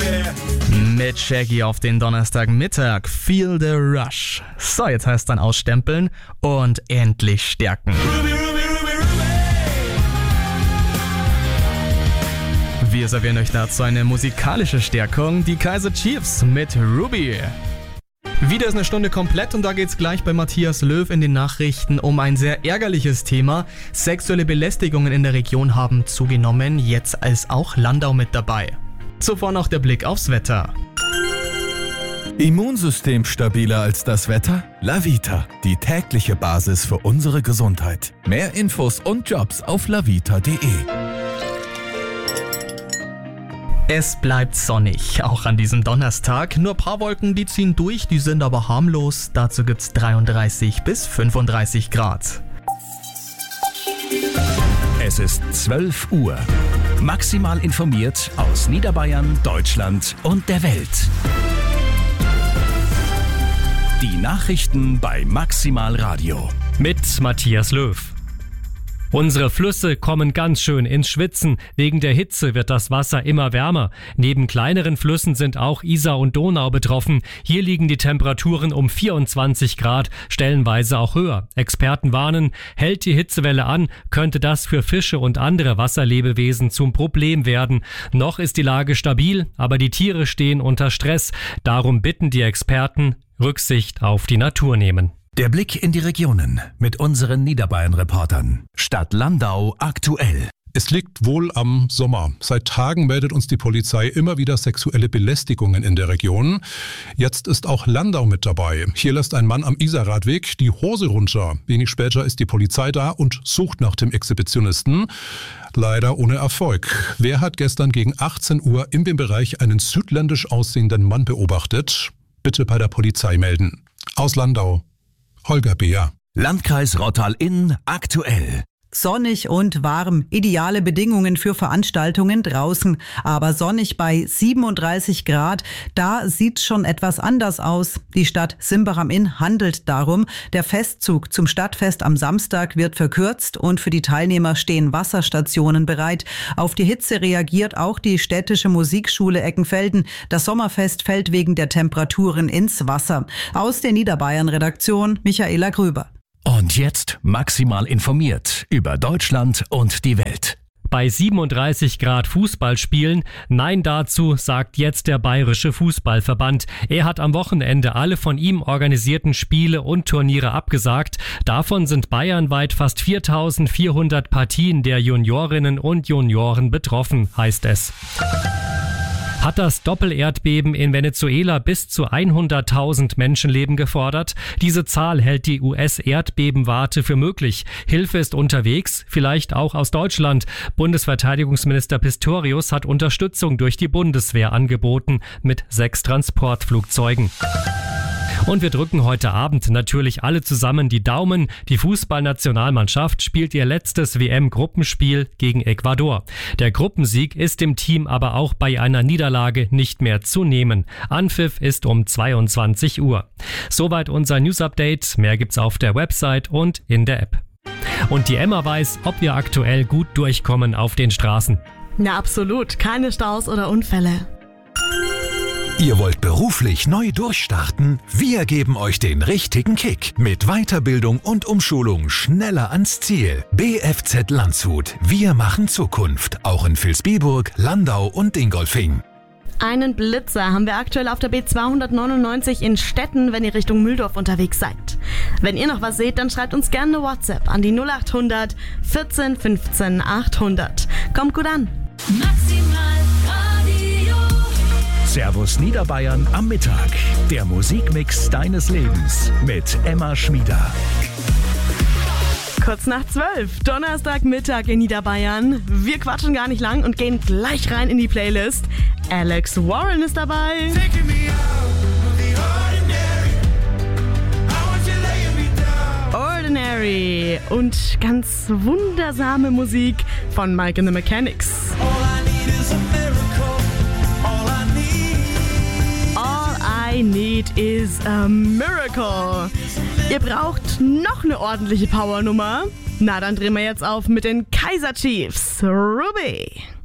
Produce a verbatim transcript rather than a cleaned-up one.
Mit Shaggy auf den Donnerstagmittag, Feel the Rush. So, jetzt heißt dann ausstempeln und endlich stärken. Ruby, Ruby, Ruby, Ruby. Wir servieren euch dazu eine musikalische Stärkung, die Kaiser Chiefs mit Ruby. Wieder ist eine Stunde komplett und da geht's gleich bei Matthias Löw in den Nachrichten um ein sehr ärgerliches Thema. Sexuelle Belästigungen in der Region haben zugenommen, jetzt ist auch Landau mit dabei. Zuvor noch der Blick aufs Wetter. Immunsystem stabiler als das Wetter? Lavita, die tägliche Basis für unsere Gesundheit. Mehr Infos und Jobs auf lavita punkt de. Es bleibt sonnig, auch an diesem Donnerstag. Nur ein paar Wolken, die ziehen durch, die sind aber harmlos. Dazu gibt's dreiunddreißig bis fünfunddreißig Grad. Es ist zwölf Uhr. Maximal informiert aus Niederbayern, Deutschland und der Welt. Die Nachrichten bei Maximal Radio. Mit Matthias Löw. Unsere Flüsse kommen ganz schön ins Schwitzen. Wegen der Hitze wird das Wasser immer wärmer. Neben kleineren Flüssen sind auch Isar und Donau betroffen. Hier liegen die Temperaturen um vierundzwanzig Grad, stellenweise auch höher. Experten warnen, hält die Hitzewelle an, könnte das für Fische und andere Wasserlebewesen zum Problem werden. Noch ist die Lage stabil, aber die Tiere stehen unter Stress. Darum bitten die Experten, Rücksicht auf die Natur nehmen. Der Blick in die Regionen mit unseren Niederbayern-Reportern. Stadt Landau aktuell. Es liegt wohl am Sommer. Seit Tagen meldet uns die Polizei immer wieder sexuelle Belästigungen in der Region. Jetzt ist auch Landau mit dabei. Hier lässt ein Mann am Isarradweg die Hose runter. Wenig später ist die Polizei da und sucht nach dem Exhibitionisten. Leider ohne Erfolg. Wer hat gestern gegen achtzehn Uhr in dem Bereich einen südländisch aussehenden Mann beobachtet? Bitte bei der Polizei melden. Aus Landau, Holger Beer. Landkreis Rottal-Inn aktuell. Sonnig und warm, ideale Bedingungen für Veranstaltungen draußen, aber sonnig bei siebenunddreißig Grad, da sieht's schon etwas anders aus. Die Stadt Simbach am Inn handelt darum. Der Festzug zum Stadtfest am Samstag wird verkürzt und für die Teilnehmer stehen Wasserstationen bereit. Auf die Hitze reagiert auch die städtische Musikschule Eckenfelden. Das Sommerfest fällt wegen der Temperaturen ins Wasser. Aus der Niederbayern-Redaktion Michaela Grüber. Und jetzt maximal informiert über Deutschland und die Welt. Bei siebenunddreißig Grad Fußball spielen? Nein dazu, sagt jetzt der Bayerische Fußballverband. Er hat am Wochenende alle von ihm organisierten Spiele und Turniere abgesagt. Davon sind bayernweit fast viertausendvierhundert Partien der Juniorinnen und Junioren betroffen, heißt es. Hat das Doppelerdbeben in Venezuela bis zu hunderttausend Menschenleben gefordert? Diese Zahl hält die U S-Erdbebenwarte für möglich. Hilfe ist unterwegs, vielleicht auch aus Deutschland. Bundesverteidigungsminister Pistorius hat Unterstützung durch die Bundeswehr angeboten mit sechs Transportflugzeugen. Und wir drücken heute Abend natürlich alle zusammen die Daumen. Die Fußballnationalmannschaft spielt ihr letztes W M-Gruppenspiel gegen Ecuador. Der Gruppensieg ist dem Team aber auch bei einer Niederlage nicht mehr zu nehmen. Anpfiff ist um zweiundzwanzig Uhr. Soweit unser News-Update. Mehr gibt's auf der Website und in der App. Und die Emma weiß, ob wir aktuell gut durchkommen auf den Straßen. Na absolut, keine Staus oder Unfälle. Ihr wollt beruflich neu durchstarten? Wir geben euch den richtigen Kick. Mit Weiterbildung und Umschulung schneller ans Ziel. B F Z Landshut. Wir machen Zukunft. Auch in Vilsbiburg, Landau und Dingolfing. Einen Blitzer haben wir aktuell auf der B zweihundertneunundneunzig in Stetten, wenn ihr Richtung Mühldorf unterwegs seid. Wenn ihr noch was seht, dann schreibt uns gerne eine WhatsApp an die null acht hundert vierzehn fünfzehn achthundert. Kommt gut an. Maximal Radio. Servus Niederbayern am Mittag. Der Musikmix deines Lebens mit Emma Schmieder. Kurz nach zwölf, Donnerstagmittag in Niederbayern. Wir quatschen gar nicht lang und gehen gleich rein in die Playlist. Alex Warren ist dabei. Ordinary und ganz wundersame Musik von Mike and the Mechanics. I need is a miracle. Ihr braucht noch eine ordentliche Powernummer? Na, dann drehen wir jetzt auf mit den Kaiser Chiefs. Ruby.